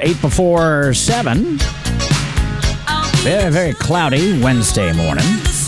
8 before 7. Very, very cloudy Wednesday morning.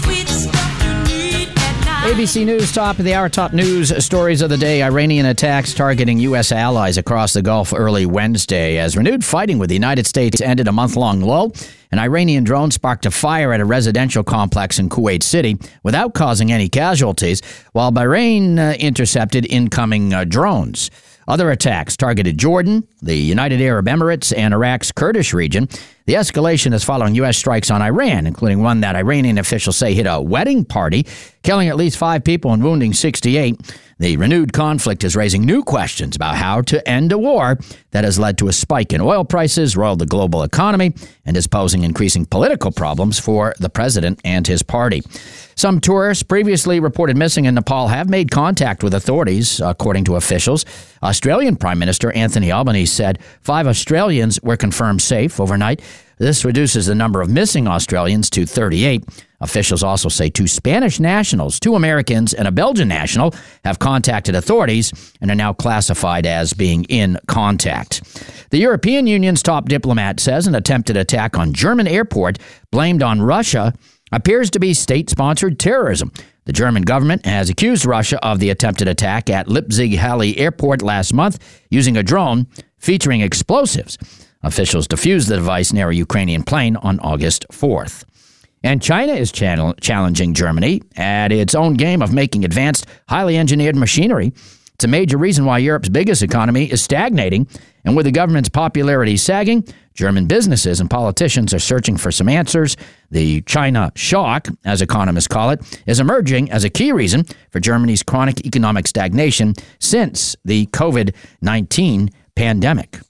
ABC News, top of the hour, top news stories of the day. Iranian attacks targeting U.S. allies across the Gulf early Wednesday as renewed fighting with the United States ended a month-long lull. An Iranian drone sparked a fire at a residential complex in Kuwait City without causing any casualties, while Bahrain intercepted incoming drones. Other attacks targeted Jordan, the United Arab Emirates, and Iraq's Kurdish region. The escalation is following U.S. strikes on Iran, including one that Iranian officials say hit a wedding party, killing at least 5 people and wounding 68. The renewed conflict is raising new questions about how to end a war that has led to a spike in oil prices, roiled the global economy, and is posing increasing political problems for the president and his party. Some tourists previously reported missing in Nepal have made contact with authorities, according to officials. Australian Prime Minister Anthony Albanese said 5 Australians were confirmed safe overnight. This reduces the number of missing Australians to 38. Officials also say 2 Spanish nationals, 2 Americans, and a Belgian national have contacted authorities and are now classified as being in contact. The European Union's top diplomat says an attempted attack on German airport blamed on Russia appears to be state-sponsored terrorism. The German government has accused Russia of the attempted attack at Leipzig-Halle Airport last month using a drone featuring explosives. Officials defused the device near a Ukrainian plane on August 4th. And China is challenging Germany at its own game of making advanced, highly engineered machinery. It's a major reason why Europe's biggest economy is stagnating. And with the government's popularity sagging, German businesses and politicians are searching for some answers. The China shock, as economists call it, is emerging as a key reason for Germany's chronic economic stagnation since the COVID-19 pandemic.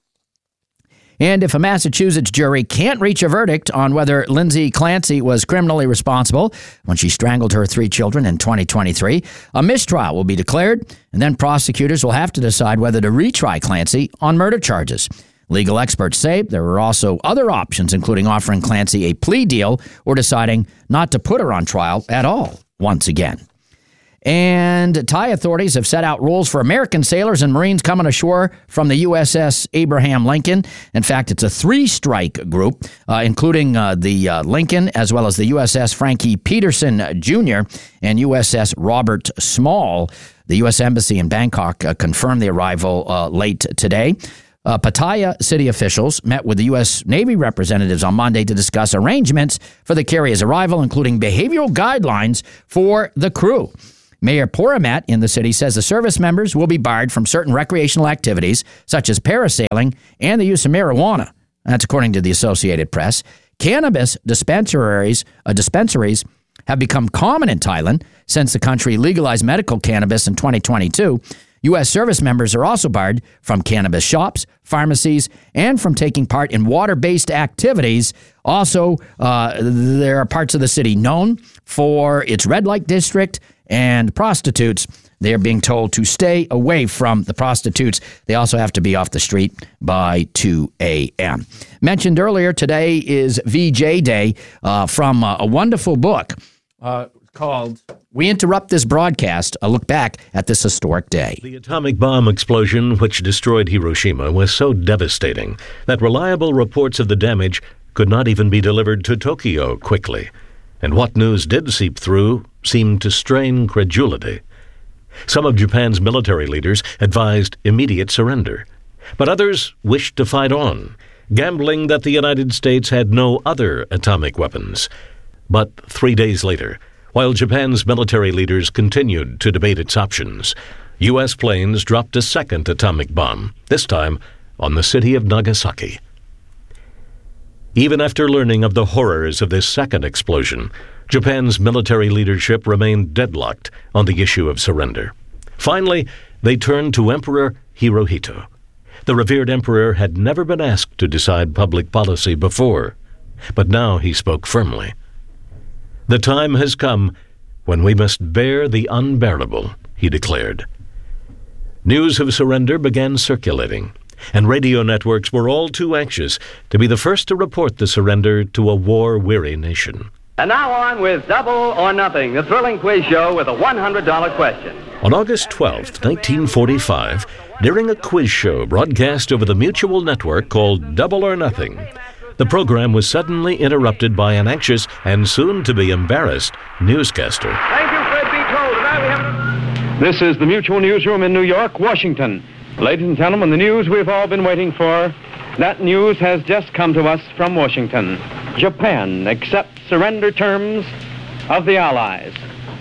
And if a Massachusetts jury can't reach a verdict on whether Lindsay Clancy was criminally responsible when she strangled her 3 children in 2023, a mistrial will be declared, and then prosecutors will have to decide whether to retry Clancy on murder charges. Legal experts say there are also other options, including offering Clancy a plea deal or deciding not to put her on trial at all once again. And Thai authorities have set out rules for American sailors and Marines coming ashore from the USS Abraham Lincoln. In fact, it's a 3-strike group, including the Lincoln, as well as the USS Frankie Peterson Jr. and USS Robert Small. The U.S. Embassy in Bangkok confirmed the arrival late today. Pattaya city officials met with the U.S. Navy representatives on Monday to discuss arrangements for the carrier's arrival, including behavioral guidelines for the crew. Mayor Poramat in the city says the service members will be barred from certain recreational activities, such as parasailing and the use of marijuana. That's according to the Associated Press. Cannabis dispensaries have become common in Thailand since the country legalized medical cannabis in 2022. U.S. service members are also barred from cannabis shops, pharmacies, and from taking part in water-based activities. Also, there are parts of the city known for its red light district and prostitutes. They're being told to stay away from the prostitutes. They also have to be off the street by 2 a.m. Mentioned earlier, today is VJ Day from a wonderful book called We Interrupt This Broadcast, a look back at this historic day. The atomic bomb explosion which destroyed Hiroshima was so devastating that reliable reports of the damage could not even be delivered to Tokyo quickly. And what news did seep through seemed to strain credulity. Some of Japan's military leaders advised immediate surrender, but others wished to fight on, gambling that the United States had no other atomic weapons. But 3 days later, while Japan's military leaders continued to debate its options, U.S. planes dropped a second atomic bomb, this time on the city of Nagasaki. Even after learning of the horrors of this second explosion, Japan's military leadership remained deadlocked on the issue of surrender. Finally, they turned to Emperor Hirohito. The revered emperor had never been asked to decide public policy before, but now he spoke firmly. The time has come when we must bear the unbearable, he declared. News of surrender began circulating, and radio networks were all too anxious to be the first to report the surrender to a war-weary nation. And now on with Double or Nothing, the thrilling quiz show with a $100 question. On August 12, 1945, during a quiz show broadcast over the Mutual Network called Double or Nothing, the program was suddenly interrupted by an anxious and soon-to-be embarrassed newscaster. Thank you, Fred B. Toll. Tonight we have... This is the Mutual Newsroom in New York, Washington. Ladies and gentlemen, the news we've all been waiting for. That news has just come to us from Washington. Japan accepts surrender terms of the Allies.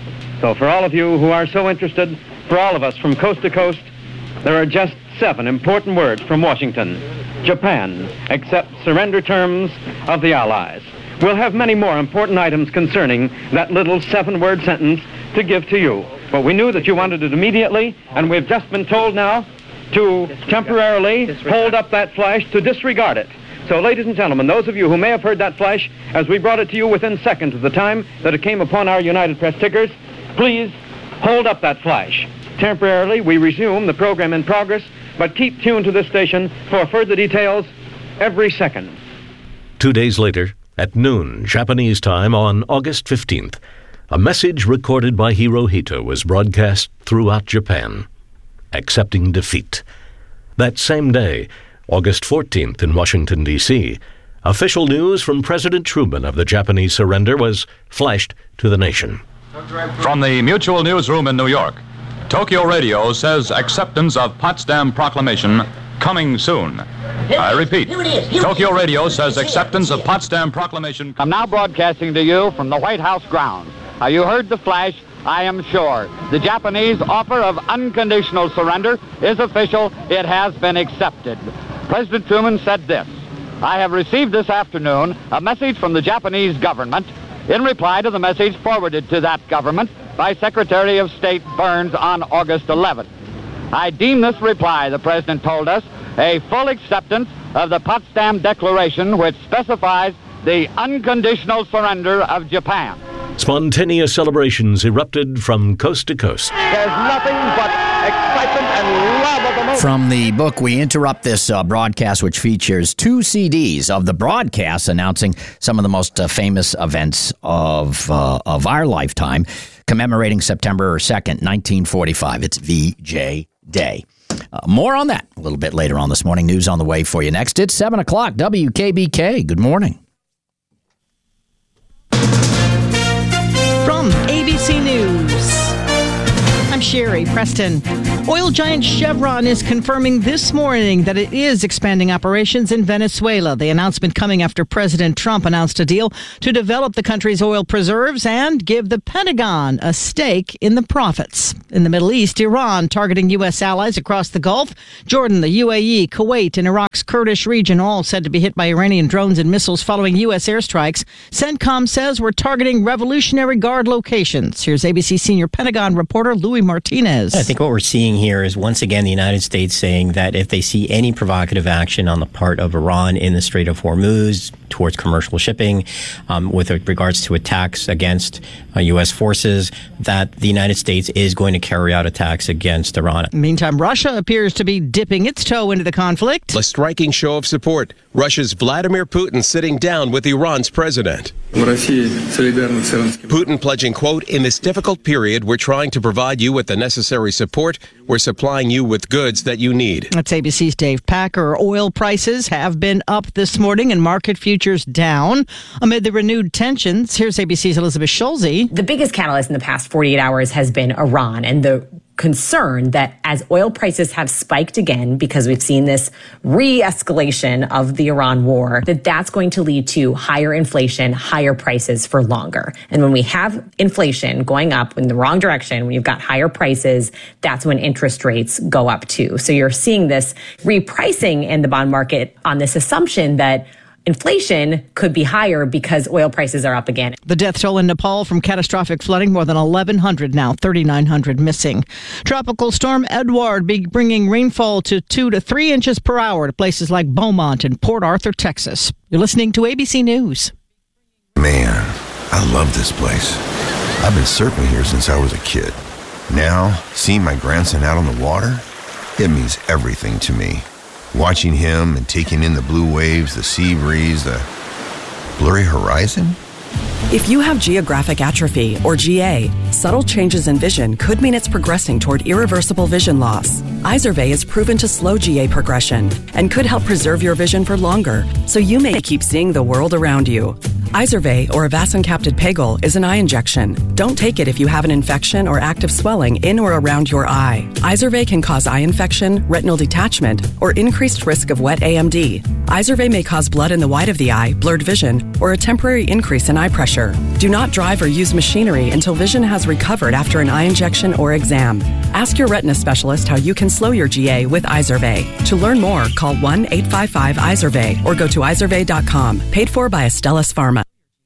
So for all of you who are so interested, for all of us from coast to coast, there are just 7 important words from Washington. Japan accepts surrender terms of the Allies. We'll have many more important items concerning that little 7-word sentence to give to you. But we knew that you wanted it immediately, and we've just been told now to temporarily hold up that flash, to disregard it. So, ladies and gentlemen, those of you who may have heard that flash as we brought it to you within seconds of the time that it came upon our United Press tickers, please hold up that flash. Temporarily, we resume the program in progress, but keep tuned to this station for further details every second. 2 days later, at noon Japanese time on August 15th, a message recorded by Hirohito was broadcast throughout Japan, accepting defeat. That same day, August 14th in Washington, D.C., official news from President Truman of the Japanese surrender was flashed to the nation. From the Mutual Newsroom in New York, Tokyo Radio says acceptance of Potsdam Proclamation coming soon. I repeat, Tokyo Radio says acceptance of Potsdam Proclamation. I'm now broadcasting to you from the White House grounds. You heard the flash, I am sure. The Japanese offer of unconditional surrender is official. It has been accepted. President Truman said this: I have received this afternoon a message from the Japanese government in reply to the message forwarded to that government by Secretary of State Burns on August 11th. I deem this reply, the President told us, a full acceptance of the Potsdam Declaration, which specifies the unconditional surrender of Japan. Spontaneous celebrations erupted from coast to coast. There's nothing but excitement and love of the moment. From the book, we interrupt this broadcast, which features 2 CDs of the broadcast announcing some of the most famous events of our lifetime, commemorating September 2nd, 1945. It's VJ Day. More on that a little bit later on this morning. News on the way for you next. It's 7 o'clock, WKBK. Good morning. From ABC News, I'm Sherry Preston. Oil giant Chevron is confirming this morning that it is expanding operations in Venezuela. The announcement coming after President Trump announced a deal to develop the country's oil preserves and give the Pentagon a stake in the profits. In the Middle East, Iran targeting U.S. allies across the Gulf. Jordan, the UAE, Kuwait, and Iraq's Kurdish region all said to be hit by Iranian drones and missiles following U.S. airstrikes. CENTCOM says we're targeting Revolutionary Guard locations. Here's ABC senior Pentagon reporter Louis Martinez. I think what we're seeing here is once again the United States saying that if they see any provocative action on the part of Iran in the Strait of Hormuz towards commercial shipping, with regards to attacks against U.S. forces, that the United States is going to carry out attacks against Iran. Meantime, Russia appears to be dipping its toe into the conflict. A striking show of support. Russia's Vladimir Putin sitting down with Iran's president. Putin pledging, quote, in this difficult period, we're trying to provide you with the necessary support. We're supplying you with goods that you need. That's ABC's Dave Packer. Oil prices have been up this morning and market futures down amid the renewed tensions. Here's ABC's Elizabeth Schulze. The biggest catalyst in the past 48 hours has been Iran and the concern that as oil prices have spiked again, because we've seen this re-escalation of the Iran war, that's going to lead to higher inflation, higher prices for longer. And when we have inflation going up in the wrong direction, when you've got higher prices, that's when interest rates go up too. So you're seeing this repricing in the bond market on this assumption that inflation could be higher because oil prices are up again. The death toll in Nepal from catastrophic flooding, more than 1,100 now, 3,900 missing. Tropical storm Edward bringing rainfall to 2 to 3 inches per hour to places like Beaumont and Port Arthur, Texas. You're listening to ABC News. Man, I love this place. I've been surfing here since I was a kid. Now, seeing my grandson out on the water, it means everything to me. Watching him and taking in the blue waves, the sea breeze, the blurry horizon. If you have geographic atrophy, or GA, subtle changes in vision could mean it's progressing toward irreversible vision loss. Izervay is proven to slow GA progression and could help preserve your vision for longer, so you may keep seeing the world around you. Izervay, or avacincaptad pegol, is an eye injection. Don't take it if you have an infection or active swelling in or around your eye. Izervay can cause eye infection, retinal detachment, or increased risk of wet AMD. Izervay may cause blood in the white of the eye, blurred vision, or a temporary increase in eye pressure. Do not drive or use machinery until vision has recovered after an eye injection or exam. Ask your retina specialist how you can slow your GA with Izervay. To learn more, call 1-855-IZERVAY or go to izervay.com. Paid for by Astellas Pharma.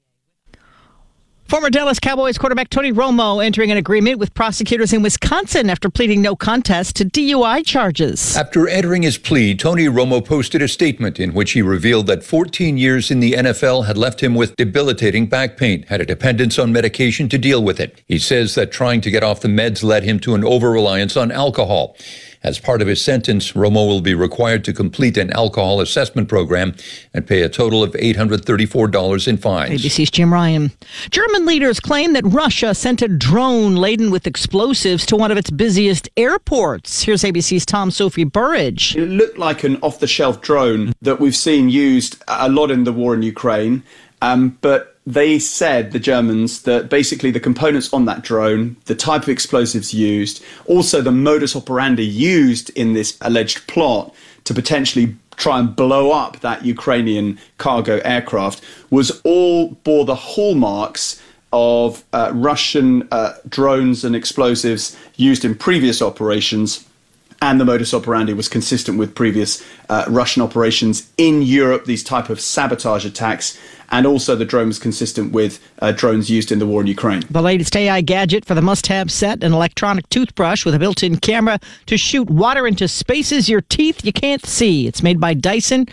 Former Dallas Cowboys quarterback Tony Romo entering an agreement with prosecutors in Wisconsin after pleading no contest to DUI charges. After entering his plea, Tony Romo posted a statement in which he revealed that 14 years in the NFL had left him with debilitating back pain, had a dependence on medication to deal with it. He says that trying to get off the meds led him to an over-reliance on alcohol. As part of his sentence, Romo will be required to complete an alcohol assessment program and pay a total of $834 in fines. ABC's Jim Ryan. German leaders claim that Russia sent a drone laden with explosives to one of its busiest airports. Here's ABC's Tom Sophie Burridge. It looked like an off-the-shelf drone that we've seen used a lot in the war in Ukraine, but they said, the Germans, that basically the components on that drone, the type of explosives used, also the modus operandi used in this alleged plot to potentially try and blow up that Ukrainian cargo aircraft, bore the hallmarks of Russian drones and explosives used in previous operations. And the modus operandi was consistent with previous Russian operations in Europe, these type of sabotage attacks. And also the drone was consistent with drones used in the war in Ukraine. The latest AI gadget for the must-have set, an electronic toothbrush with a built-in camera to shoot water into spaces your teeth you can't see. It's made by Dyson,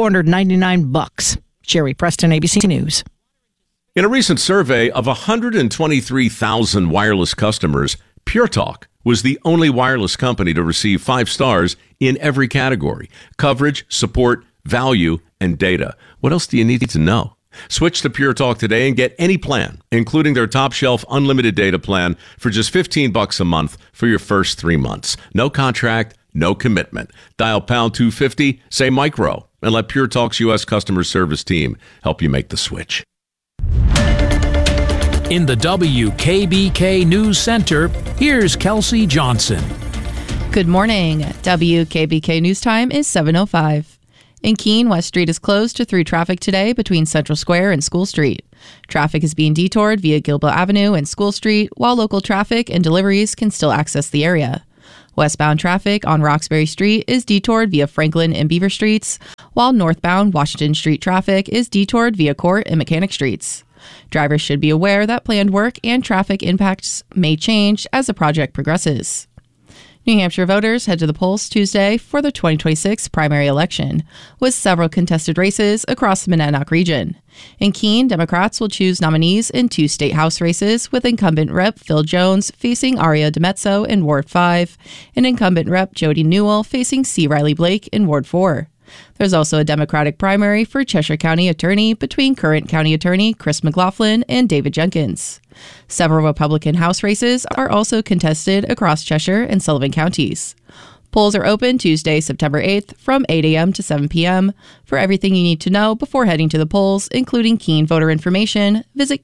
$499. Sherry Preston, ABC News. In a recent survey of 123,000 wireless customers, Pure Talk was the only wireless company to receive 5 stars in every category: coverage, support, value, and data. What else do you need to know? Switch to Pure Talk today and get any plan, including their top shelf unlimited data plan, for just $15 a month for your first 3 months. No contract, no commitment. Dial pound 250, say micro, and let Pure Talk's U.S. customer service team help you make the switch. In the WKBK News Center, here's Kelsey Johnson. Good morning. WKBK News Time is 7:05. In Keene, West Street is closed to through traffic today between Central Square and School Street. Traffic is being detoured via Gilboa Avenue and School Street, while local traffic and deliveries can still access the area. Westbound traffic on Roxbury Street is detoured via Franklin and Beaver Streets, while northbound Washington Street traffic is detoured via Court and Mechanic Streets. Drivers should be aware that planned work and traffic impacts may change as the project progresses. New Hampshire voters head to the polls Tuesday for the 2026 primary election, with several contested races across the Monadnock region. In Keene, Democrats will choose nominees in 2 state house races, with incumbent Rep. Phil Jones facing Aria DeMezzo in Ward 5, and incumbent Rep. Jody Newell facing C. Riley Blake in Ward 4. There's also a Democratic primary for Cheshire County Attorney between current County Attorney Chris McLaughlin and David Jenkins. Several Republican House races are also contested across Cheshire and Sullivan counties. Polls are open Tuesday, September 8th from 8 a.m. to 7 p.m. For everything you need to know before heading to the polls, including Keene voter information, visit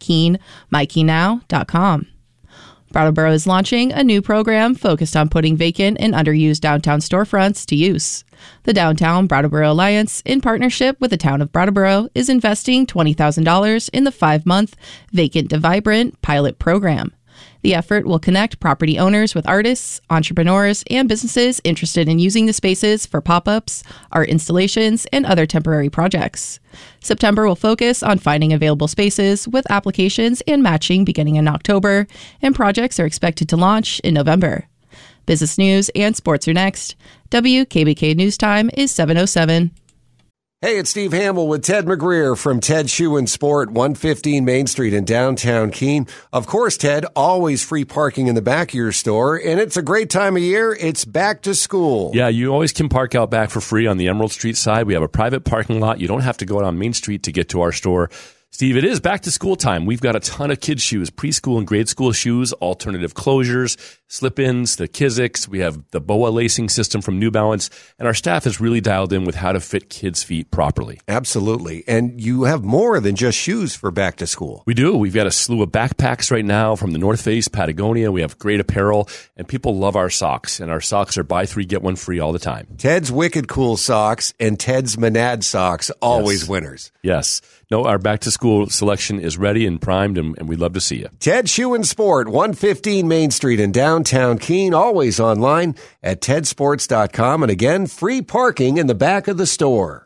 KeeneMyKeenNow.com. Brattleboro is launching a new program focused on putting vacant and underused downtown storefronts to use. The Downtown Brattleboro Alliance, in partnership with the town of Brattleboro, is investing $20,000 in the 5-month Vacant to Vibrant pilot program. The effort will connect property owners with artists, entrepreneurs, and businesses interested in using the spaces for pop-ups, art installations, and other temporary projects. September will focus on finding available spaces with applications and matching beginning in October, and projects are expected to launch in November. Business news and sports are next. WKBK News Time is 7:07. Hey, it's Steve Hamill with Ted McGreer from Ted Shoe and Sport, 115 Main Street in downtown Keene. Of course, Ted, always free parking in the back of your store, and it's a great time of year. It's back to school. Yeah, you always can park out back for free on the Emerald Street side. We have a private parking lot. You don't have to go out on Main Street to get to our store. Steve, it is back to school time. We've got a ton of kids' shoes, preschool and grade school shoes, alternative closures, slip-ins, the Kiziks. We have the BOA lacing system from New Balance, and our staff has really dialed in with how to fit kids' feet properly. Absolutely. And you have more than just shoes for back to school. We do. We've got a slew of backpacks right now from the North Face, Patagonia. We have great apparel, and people love our socks, and our socks are buy 3, get 1 free all the time. Ted's Wicked Cool socks and Ted's Monad socks, always winners. Yes. No, our back-to-school selection is ready and primed, and we'd love to see you. Ted Shoe and Sport, 115 Main Street in downtown Keene, always online at tedsports.com. And again, free parking in the back of the store.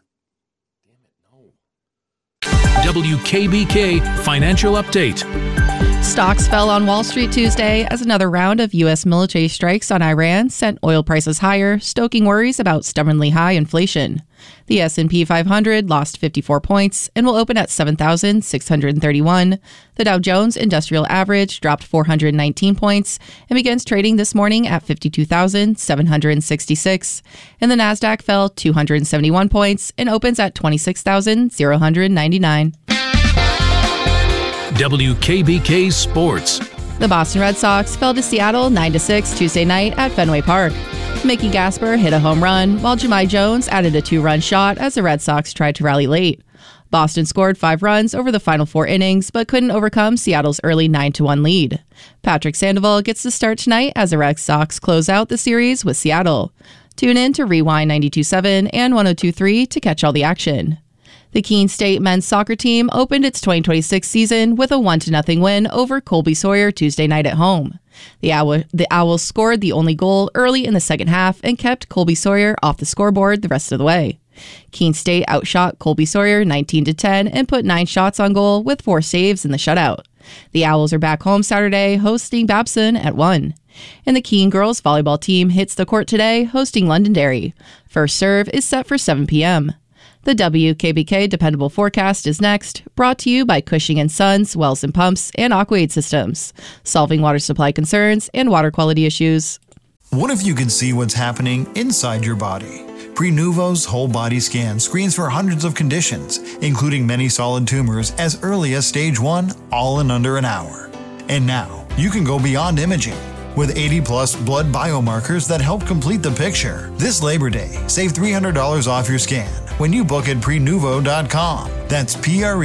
WKBK Financial Update. Stocks fell on Wall Street Tuesday as another round of U.S. military strikes on Iran sent oil prices higher, stoking worries about stubbornly high inflation. The S&P 500 lost 54 points and will open at 7,631. The Dow Jones Industrial Average dropped 419 points and begins trading this morning at 52,766. And the Nasdaq fell 271 points and opens at 26,099. WKBK Sports. The Boston Red Sox fell to Seattle 9-6 Tuesday night at Fenway Park. Mickey Gasper hit a home run, while Jahmai Jones added a 2-run shot as the Red Sox tried to rally late. Boston scored 5 runs over the final 4 innings, but couldn't overcome Seattle's early 9-1 lead. Patrick Sandoval gets the start tonight as the Red Sox close out the series with Seattle. Tune in to Rewind 92.7 and 102.3 to catch all the action. The Keene State men's soccer team opened its 2026 season with a 1-0 win over Colby Sawyer Tuesday night at home. The Owls scored the only goal early in the second half and kept Colby Sawyer off the scoreboard the rest of the way. Keene State outshot Colby Sawyer 19-10 and put 9 shots on goal with 4 saves in the shutout. The Owls are back home Saturday, hosting Babson at 1. And the Keene girls volleyball team hits the court today, hosting Londonderry. First serve is set for 7 p.m. The WKBK Dependable Forecast is next, brought to you by Cushing & Sons, Wells & Pumps, and Aquaid Systems, solving water supply concerns and water quality issues. What if you could see what's happening inside your body? Prenuvo's whole body scan screens for hundreds of conditions, including many solid tumors as early as stage 1, all in under an hour. And now, you can go beyond imaging. With 80-plus blood biomarkers that help complete the picture. This Labor Day, save $300 off your scan when you book at Prenuvo.com. That's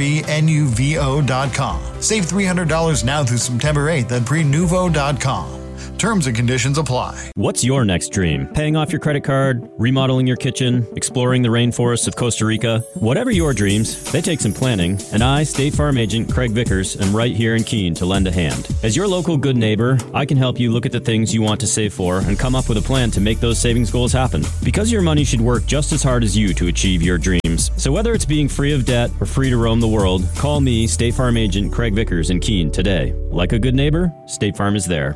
Prenuvo.com. Save $300 now through September 8th at Prenuvo.com. Terms and conditions apply. What's your next dream? Paying off your credit card, remodeling your kitchen, exploring the rainforests of Costa Rica? Whatever your dreams, they take some planning, and I, State Farm Agent Craig Vickers, am right here in Keene to lend a hand. As your local good neighbor, I can help you look at the things you want to save for and come up with a plan to make those savings goals happen. Because your money should work just as hard as you to achieve your dreams. So whether it's being free of debt or free to roam the world, call me, State Farm Agent Craig Vickers in Keene today. Like a good neighbor, State Farm is there.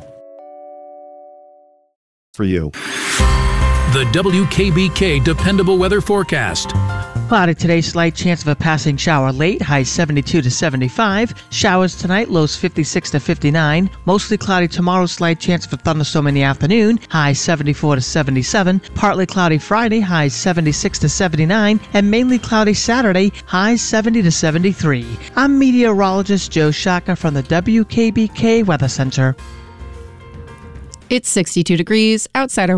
For you. The WKBK Dependable Weather Forecast. Cloudy today, slight chance of a passing shower late, highs 72 to 75. Showers tonight, lows 56 to 59. Mostly cloudy tomorrow, slight chance of a thunderstorm in the afternoon, highs 74 to 77. Partly cloudy Friday, highs 76 to 79. And mainly cloudy Saturday, highs 70 to 73. I'm meteorologist Joe Shaka from the WKBK Weather Center. It's 62 degrees outside our